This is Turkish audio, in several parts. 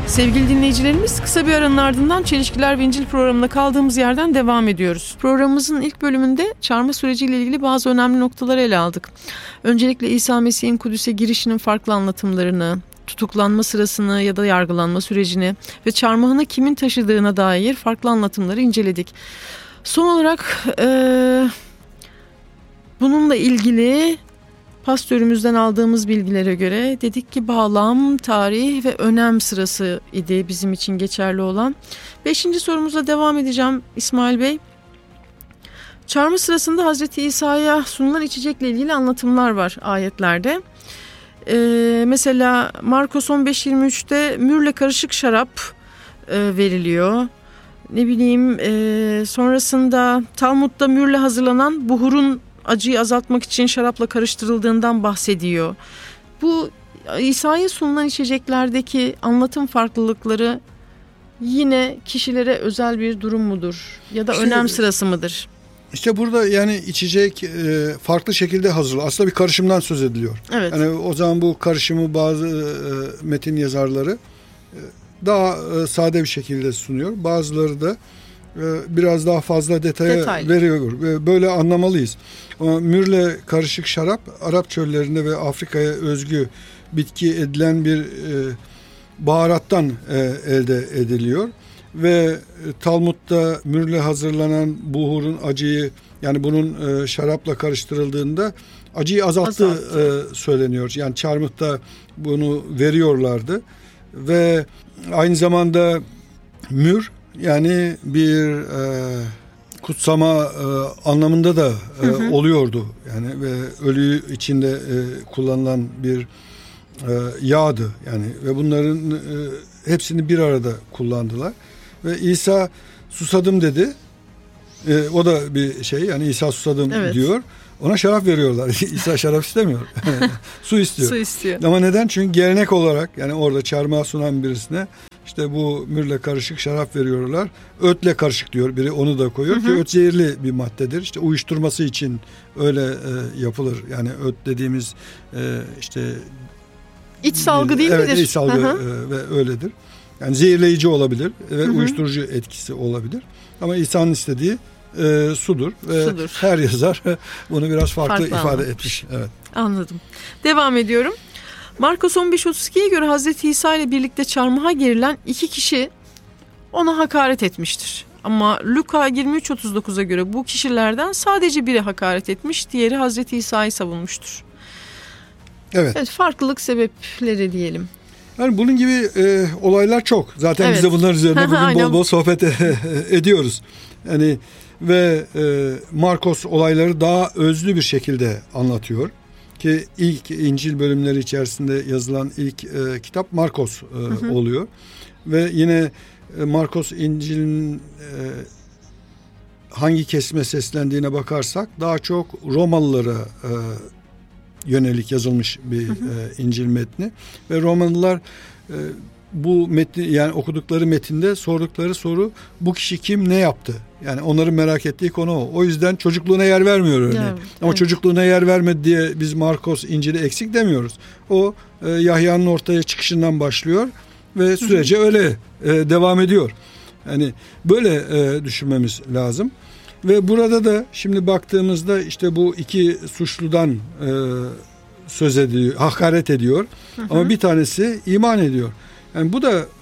Sevgili dinleyicilerimiz, kısa bir aranın ardından Çelişkiler ve İncil programında kaldığımız yerden devam ediyoruz. Programımızın ilk bölümünde çarmıha süreciyle ilgili bazı önemli noktaları ele aldık. Öncelikle İsa Mesih'in Kudüs'e girişinin farklı anlatımlarını, tutuklanma sırasını ya da yargılanma sürecini ve çarmıhını kimin taşıdığına dair farklı anlatımları inceledik. Son olarak bununla ilgili pastörümüzden aldığımız bilgilere göre dedik ki bağlam, tarih ve önem sırası idi bizim için geçerli olan. 5. sorumuza devam edeceğim İsmail Bey. Çarmıh sırasında Hazreti İsa'ya sunulan içecekle ilgili anlatımlar var ayetlerde. Mesela Markos 15:23'te mürle karışık şarap veriliyor. Ne bileyim, sonrasında Talmud'da mürle hazırlanan buhurun acıyı azaltmak için şarapla karıştırıldığından bahsediyor. Bu İsa'ya sunulan içeceklerdeki anlatım farklılıkları yine kişilere özel bir durum mudur? Ya da önem sırası mıdır? İşte burada yani içecek farklı şekilde hazırlanıyor. Aslında bir karışımdan söz ediliyor. Evet. Yani o zaman bu karışımı bazı metin yazarları daha sade bir şekilde sunuyor. Bazıları da biraz daha fazla detaya veriyor. Böyle anlamalıyız. Ama mürle karışık şarap Arap çöllerinde ve Afrika'ya özgü bitki edilen bir baharattan elde ediliyor. Ve Talmud'da mürle hazırlanan buhurun acıyı, yani bunun şarapla karıştırıldığında acıyı azalttığı söyleniyor. Yani çarmıhta bunu veriyorlardı. Ve aynı zamanda mür, yani bir kutsama anlamında da oluyordu. Yani ve ölü içinde kullanılan bir yağdı. Yani ve bunların hepsini bir arada kullandılar. Ve İsa susadım dedi. O da bir şey, yani İsa susadım diyor. Ona şarap veriyorlar. İsa şarap istemiyor. Su istiyor. Su istiyor. Ama neden? Çünkü gelenek olarak, yani orada çarmıha sunan birisine işte bu mürle karışık şarap veriyorlar. Ötle karışık diyor. Biri onu da koyuyor ki öt zehirli bir maddedir. İşte uyuşturması için öyle yapılır. Yani öt dediğimiz işte İç salgı değil midir? Evet, iç salgı ve öyledir. Yani zehirleyici olabilir ve uyuşturucu etkisi olabilir. Ama İsa'nın istediği sudur. Sudur. Her yazar bunu biraz farklı ifade etmiş. Evet. Anladım. Devam ediyorum. Markos 15:32'ye göre Hazreti İsa ile birlikte çarmıha gerilen 2 kişi ona hakaret etmiştir. Ama Luka 23:39'a göre bu kişilerden sadece biri hakaret etmiş, diğeri Hazreti İsa'yı savunmuştur. Evet, farklılık sebepleri diyelim. Yani bunun gibi olaylar çok. Zaten biz de bunlar üzerine bugün bol bol sohbet ediyoruz. Yani ve Markos olayları daha özlü bir şekilde anlatıyor. Ki ilk İncil bölümleri içerisinde yazılan ilk kitap Markos oluyor. Ve yine Markos İncil'in hangi kesime seslendiğine bakarsak daha çok Romalılara yönelik yazılmış bir İncil metni. Ve Romalılar bu metni, yani okudukları metinde sordukları soru, bu kişi kim, ne yaptı? Yani onların merak ettiği konu o. O yüzden çocukluğuna yer vermiyor örneğin. Yani, ama çocukluğuna yer vermedi diye biz Markos İncil'i eksik demiyoruz. O Yahya'nın ortaya çıkışından başlıyor ve sürece öyle devam ediyor. Yani böyle düşünmemiz lazım. Ve burada da şimdi baktığımızda işte bu 2 suçludan söz ediyor, hakaret ediyor. Ama bir tanesi iman ediyor. Yani bu da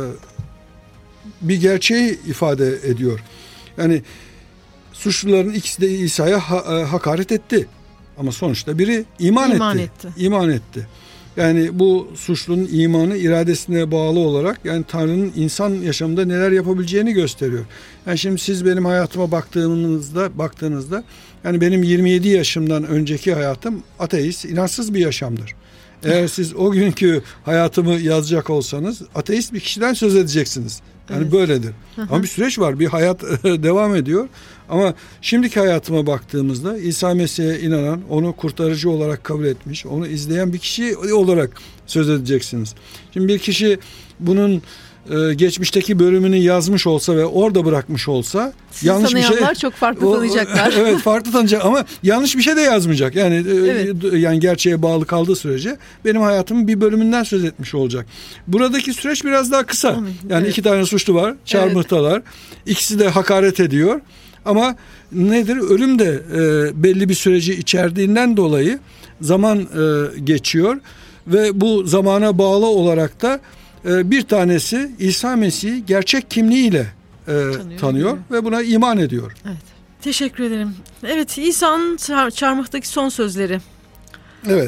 bir gerçeği ifade ediyor. Yani suçluların ikisi de İsa'ya hakaret etti. Ama sonuçta biri iman etti. Yani bu suçlunun imanı iradesine bağlı olarak, yani Tanrı'nın insan yaşamında neler yapabileceğini gösteriyor. Yani şimdi siz benim hayatıma baktığınızda yani benim 27 yaşımdan önceki hayatım ateist, inançsız bir yaşamdır. Eğer siz o günkü hayatımı yazacak olsanız ateist bir kişiden söz edeceksiniz. Yani Evet. böyledir. Ama bir süreç var, bir hayat devam ediyor. Ama şimdiki hayatıma baktığımızda İsa Mesih'e inanan, onu kurtarıcı olarak kabul etmiş, onu izleyen bir kişi olarak söz edeceksiniz. Şimdi bir kişi bunun geçmişteki bölümünü yazmış olsa ve orada bırakmış olsa Sizi yanlış bir şey. tanıyanlar çok farklı tanıyacaklar. Evet, farklı tanıyacak ama yanlış bir şey de yazmayacak. Yani Evet. yani gerçeğe bağlı kaldığı sürece benim hayatımın bir bölümünden söz etmiş olacak. Buradaki süreç biraz daha kısa. Yani Evet. 2 tane suçlu var, çarmıhtalar. İkisi de hakaret ediyor. Ama nedir? Ölüm de belli bir süreci içerdiğinden dolayı zaman geçiyor ve bu zamana bağlı olarak da bir tanesi İsa Mesih'i gerçek kimliğiyle tanıyor ve buna iman ediyor. Evet. Teşekkür ederim. Evet, İsa'nın çarmıhtaki son sözleri. Evet.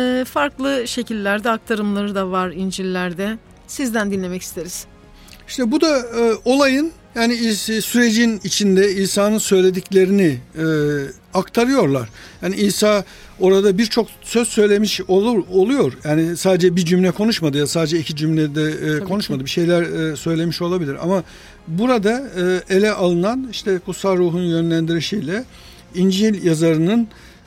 Farklı şekillerde aktarımları da var İncil'lerde. Sizden dinlemek isteriz. İşte bu da olayın, yani sürecin içinde İsa'nın söylediklerini aktarıyorlar. Yani İsa orada birçok söz söylemiş oluyor. Yani sadece bir cümle konuşmadı ya sadece 2 cümlede konuşmadı. Bir şeyler söylemiş olabilir ama burada ele alınan işte kutsal ruhun yönlendirişiyle İncil yazarının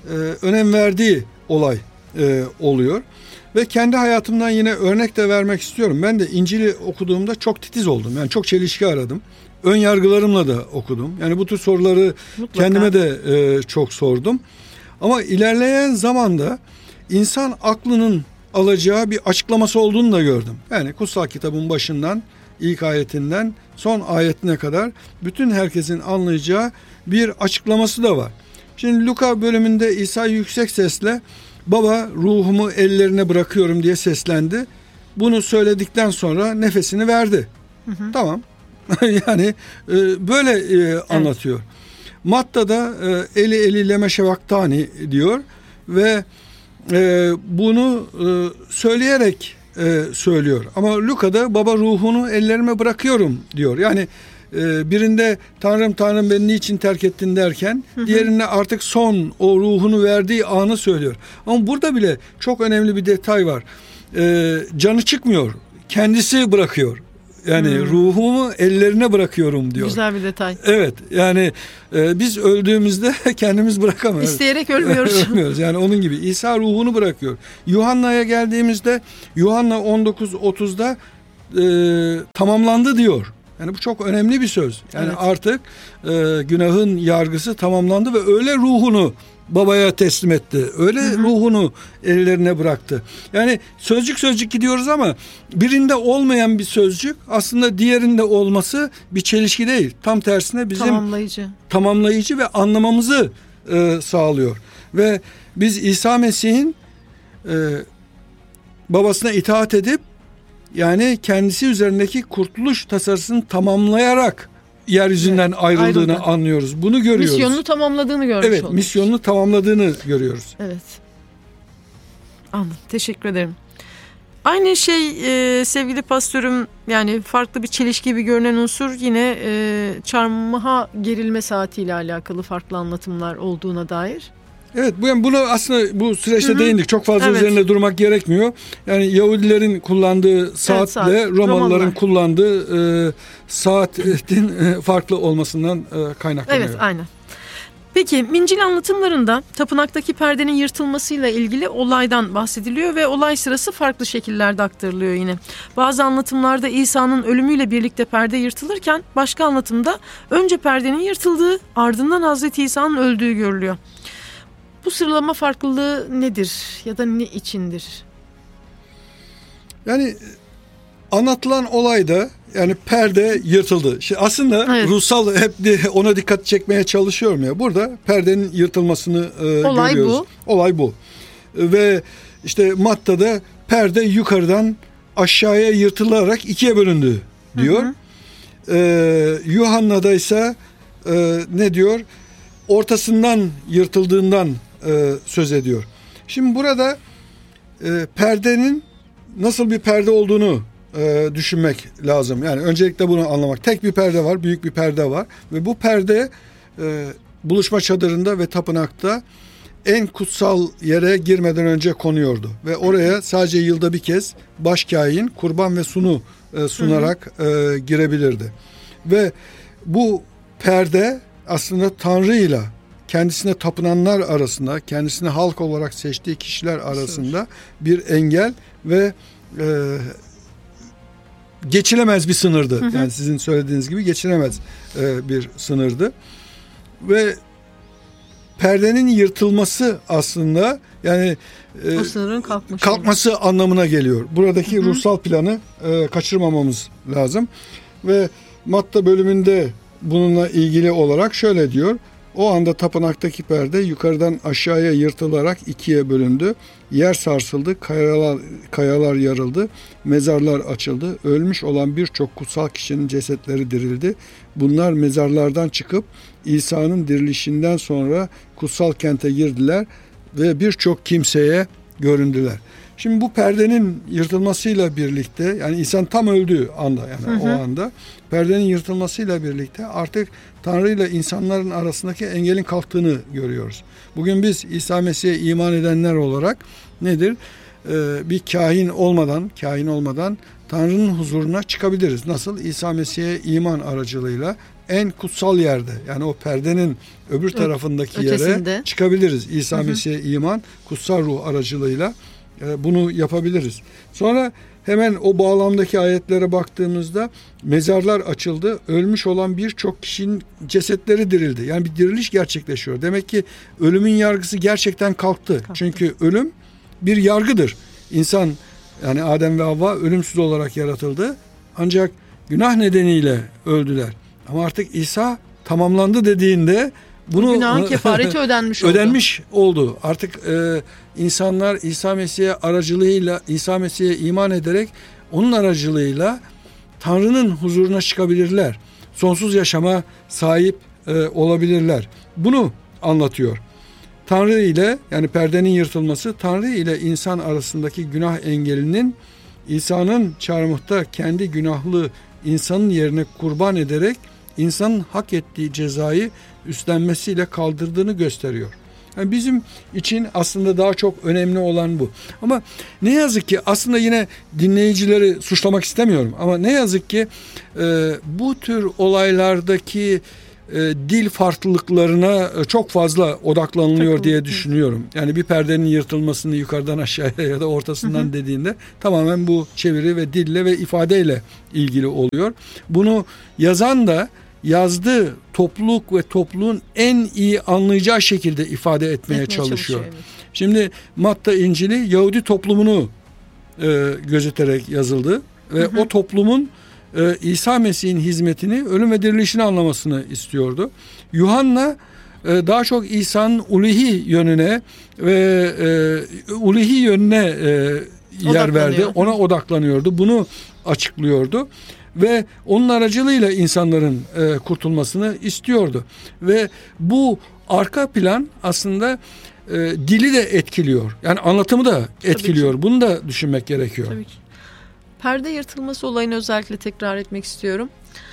önem verdiği olay oluyor. Ve kendi hayatımdan yine örnek de vermek istiyorum. Ben de İncil'i okuduğumda çok titiz oldum. Yani çok çelişki aradım. Ön yargılarımla da okudum. Yani bu tür soruları Mutlaka. kendime de çok sordum. Ama ilerleyen zamanda insan aklının alacağı bir açıklaması olduğunu da gördüm. Yani kutsal kitabın başından, ilk ayetinden son ayetine kadar bütün herkesin anlayacağı bir açıklaması da var. Şimdi Luka bölümünde İsa yüksek sesle "Baba, ruhumu ellerine bırakıyorum" diye seslendi. Bunu söyledikten sonra nefesini verdi. Tamam. Yani böyle anlatıyor. Matta'da eli leme şevaktani diyor ve bunu söyleyerek söylüyor. Ama Luka'da "Baba, ruhunu ellerime bırakıyorum" diyor. Yani birinde "Tanrım, Tanrım, beni niçin terk ettin" derken diğerine artık son o ruhunu verdiği anı söylüyor. Ama burada bile çok önemli bir detay var. Canı çıkmıyor. Kendisi bırakıyor. Yani ruhumu ellerine bırakıyorum diyor. Güzel bir detay. Evet, yani biz öldüğümüzde kendimiz bırakamıyoruz. İsteyerek ölmüyoruz. Ölmüyoruz. Yani onun gibi İsa ruhunu bırakıyor. Yuhanna'ya geldiğimizde Yuhanna 19:30'da tamamlandı diyor. Yani bu çok önemli bir söz. Yani Evet. artık günahın yargısı tamamlandı ve öyle ruhunu babaya teslim etti. Öyle ruhunu ellerine bıraktı. Yani sözcük gidiyoruz ama birinde olmayan bir sözcük aslında diğerinde olması bir çelişki değil. Tam tersine bizim tamamlayıcı ve anlamamızı sağlıyor. Ve biz İsa Mesih'in babasına itaat edip yani kendisi üzerindeki kurtuluş tasarısını tamamlayarak yeryüzünden ayrıldığını anlıyoruz. Bunu görüyoruz. Misyonunu tamamladığını görmüş Evet, olduk. misyonunu tamamladığını görüyoruz. Evet. Anladım. Teşekkür ederim. Aynı şey sevgili pastörüm, yani farklı bir çelişki gibi görünen unsur yine çarmıha gerilme saatiyle alakalı farklı anlatımlar olduğuna dair. Evet, bunu aslında bu süreçte değindik. Çok fazla üzerinde durmak gerekmiyor. Yani Yahudilerin kullandığı saatle Romalıların kullandığı saatin farklı olmasından kaynaklanıyor. Evet, aynen. Peki İncil anlatımlarında tapınaktaki perdenin yırtılmasıyla ilgili olaydan bahsediliyor ve olay sırası farklı şekillerde aktarılıyor yine. Bazı anlatımlarda İsa'nın ölümüyle birlikte perde yırtılırken başka anlatımda önce perdenin yırtıldığı, ardından Hazreti İsa'nın öldüğü görülüyor. Bu sıralama farklılığı nedir ya da ne içindir? Yani anlatılan olayda yani perde yırtıldı. Şimdi aslında ruhsal hep ona dikkat çekmeye çalışıyorum ya. Burada perdenin yırtılmasını görüyoruz. Olay bu. Ve işte Matta'da perde yukarıdan aşağıya yırtılarak 2'ye bölündü diyor. Yuhanna'da ise ne diyor? Ortasından yırtıldığından söz ediyor. Şimdi burada perdenin nasıl bir perde olduğunu düşünmek lazım. Yani öncelikle bunu anlamak. Tek bir perde var, büyük bir perde var ve bu perde buluşma çadırında ve tapınakta en kutsal yere girmeden önce konuyordu. Ve oraya sadece yılda bir kez başkâhin kurban ve sunu sunarak girebilirdi. Ve bu perde aslında Tanrı ile kendisine tapınanlar arasında, kendisine halk olarak seçtiği kişiler arasında bir engel ve geçilemez bir sınırdı. Yani sizin söylediğiniz gibi geçilemez bir sınırdı. Ve perdenin yırtılması aslında yani o sınırın kalkması anlamına geliyor. Buradaki ruhsal planı kaçırmamamız lazım. Ve Matta bölümünde bununla ilgili olarak şöyle diyor. O anda tapınaktaki perde yukarıdan aşağıya yırtılarak ikiye bölündü. Yer sarsıldı, kayalar yarıldı, mezarlar açıldı. Ölmüş olan birçok kutsal kişinin cesetleri dirildi. Bunlar mezarlardan çıkıp İsa'nın dirilişinden sonra kutsal kente girdiler ve birçok kimseye göründüler. Şimdi bu perdenin yırtılmasıyla birlikte, yani insan tam öldüğü anda, yani o anda perdenin yırtılmasıyla birlikte artık Tanrı ile insanların arasındaki engelin kalktığını görüyoruz. Bugün biz İsa Mesih'e iman edenler olarak nedir? Bir kahin olmadan Tanrı'nın huzuruna çıkabiliriz. Nasıl? İsa Mesih'e iman aracılığıyla en kutsal yerde, yani o perdenin öbür tarafındaki yere çıkabiliriz. İsa Mesih'e iman, kutsal ruh aracılığıyla bunu yapabiliriz. Sonra hemen o bağlamdaki ayetlere baktığımızda mezarlar açıldı. Ölmüş olan birçok kişinin cesetleri dirildi. Yani bir diriliş gerçekleşiyor. Demek ki ölümün yargısı gerçekten kalktı. Çünkü ölüm bir yargıdır. İnsan, yani Adem ve Havva ölümsüz olarak yaratıldı. Ancak günah nedeniyle öldüler. Ama artık İsa tamamlandı dediğinde bunu günahın kefareti ödenmiş oldu. Artık insanlar İsa Mesih'e iman ederek onun aracılığıyla Tanrı'nın huzuruna çıkabilirler. Sonsuz yaşama sahip olabilirler. Bunu anlatıyor. Tanrı ile, yani perdenin yırtılması, Tanrı ile insan arasındaki günah engelinin İsa'nın çarmıhta kendi günahlı insanın yerine kurban ederek insanın hak ettiği cezayı üstlenmesiyle kaldırdığını gösteriyor. Yani bizim için aslında daha çok önemli olan bu. Ama ne yazık ki, aslında yine dinleyicileri suçlamak istemiyorum, ama ne yazık ki bu tür olaylardaki dil farklılıklarına çok fazla odaklanılıyor diye düşünüyorum. Yani bir perdenin yırtılmasını yukarıdan aşağıya ya da ortasından dediğinde tamamen bu çeviri ve dille ve ifadeyle ilgili oluyor. Bunu yazan da yazdığı topluluk ve topluluğun en iyi anlayacağı şekilde ifade etmeye çalışıyor. Evet. Şimdi Matta İncil'i Yahudi toplumunu gözeterek yazıldı ve o toplumun İsa Mesih'in hizmetini, ölüm ve dirilişini anlamasını istiyordu. Yuhanna daha çok İsa'nın uluhi yönüne yer verdi. Ona odaklanıyordu. Bunu açıklıyordu. Ve onun aracılığıyla insanların kurtulmasını istiyordu. Ve bu arka plan aslında dili de etkiliyor. Yani anlatımı da etkiliyor. Bunu da düşünmek gerekiyor. Tabii ki. Perde yırtılması olayını özellikle tekrar etmek istiyorum.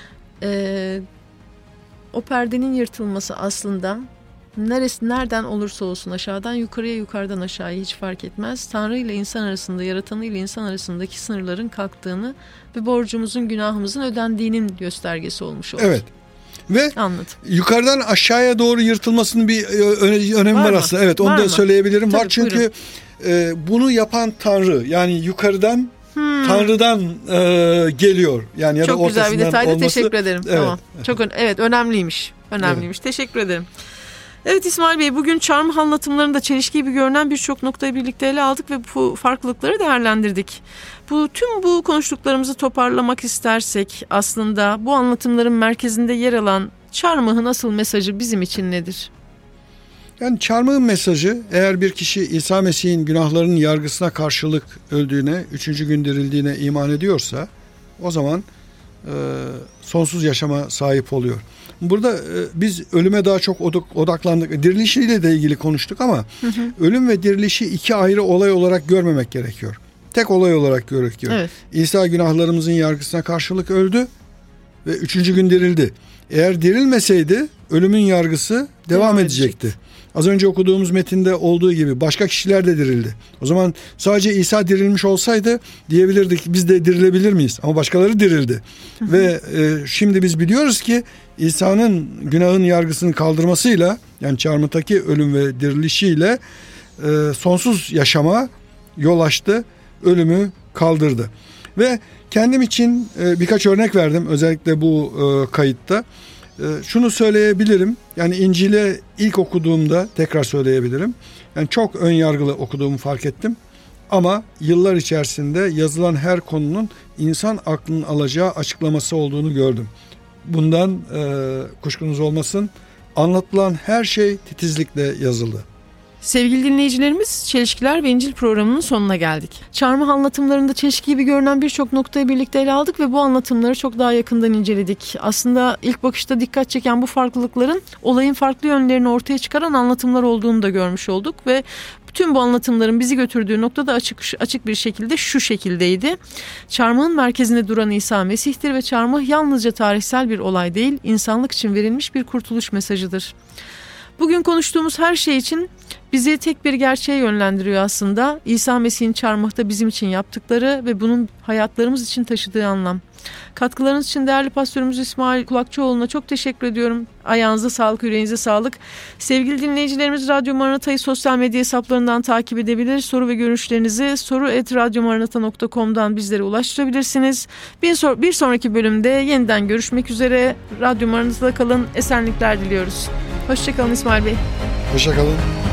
O perdenin yırtılması aslında nereden olursa olsun, aşağıdan yukarıya, yukarıdan aşağıya hiç fark etmez, Tanrı ile insan arasında, yaratanı ile insan arasındaki sınırların kalktığını ve borcumuzun, günahımızın ödendiğinin göstergesi olmuş olur. Evet. Ve yukarıdan aşağıya doğru yırtılmasının bir önemi var aslında. Evet, onu da söyleyebilirim. Tabii, var çünkü bunu yapan Tanrı, yani yukarıdan Tanrı'dan geliyor. Yani ya çok da güzel bir detaydı. Teşekkür ederim. Evet. Tamam. Çok önemliymiş. Evet. Teşekkür ederim. Evet İsmail Bey, bugün çarmıh anlatımlarında çelişki gibi görünen birçok noktayı birlikte ele aldık ve bu farklılıkları değerlendirdik. Tüm bu konuştuklarımızı toparlamak istersek, aslında bu anlatımların merkezinde yer alan çarmıhın asıl mesajı bizim için nedir? Yani çarmıhın mesajı, eğer bir kişi İsa Mesih'in günahlarının yargısına karşılık öldüğüne, 3. gün dirildiğine iman ediyorsa, o zaman sonsuz yaşama sahip oluyor. Burada biz ölüme daha çok odaklandık. Dirilişiyle de ilgili konuştuk ama ölüm ve dirilişi iki ayrı olay olarak görmemek gerekiyor. Tek olay olarak gerekiyor. Evet. İsa günahlarımızın yargısına karşılık öldü ve 3. gün dirildi. Eğer dirilmeseydi ölümün yargısı devam edecekti. Az önce okuduğumuz metinde olduğu gibi başka kişiler de dirildi. O zaman sadece İsa dirilmiş olsaydı diyebilirdik biz de dirilebilir miyiz? Ama başkaları dirildi. Ve şimdi biz biliyoruz ki İsa'nın günahın yargısını kaldırmasıyla, yani çarmıhtaki ölüm ve dirilişiyle sonsuz yaşama yol açtı. Ölümü kaldırdı. Ve kendim için birkaç örnek verdim özellikle bu kayıtta. Şunu söyleyebilirim. Yani İncil'i ilk okuduğumda tekrar söyleyebilirim. Yani çok ön yargılı okuduğumu fark ettim. Ama yıllar içerisinde yazılan her konunun insan aklının alacağı açıklaması olduğunu gördüm. Bundan kuşkunuz olmasın. Anlatılan her şey titizlikle yazıldı. Sevgili dinleyicilerimiz, Çelişkiler ve İncil programının sonuna geldik. Çarmıh anlatımlarında çelişki gibi görünen birçok noktayı birlikte ele aldık ve bu anlatımları çok daha yakından inceledik. Aslında ilk bakışta dikkat çeken bu farklılıkların olayın farklı yönlerini ortaya çıkaran anlatımlar olduğunu da görmüş olduk ve tüm bu anlatımların bizi götürdüğü nokta da açık bir şekilde şu şekildeydi. Çarmıhın merkezinde duran İsa Mesih'tir ve çarmıh yalnızca tarihsel bir olay değil, insanlık için verilmiş bir kurtuluş mesajıdır. Bugün konuştuğumuz her şey için bizi tek bir gerçeğe yönlendiriyor aslında. İsa Mesih'in çarmıhta bizim için yaptıkları ve bunun hayatlarımız için taşıdığı anlam. Katkılarınız için değerli pastörümüz İsmail Kulakçıoğlu'na çok teşekkür ediyorum. Ayağınıza sağlık, yüreğinize sağlık. Sevgili dinleyicilerimiz, Radyo Maranata'yı sosyal medya hesaplarından takip edebilir. Soru ve görüşlerinizi soru@radyomaranata.com'dan bizlere ulaştırabilirsiniz. Bir sonraki bölümde yeniden görüşmek üzere. Radyo Maranata'da kalın, esenlikler diliyoruz. Hoşçakalın İsmail Bey. Hoşçakalın.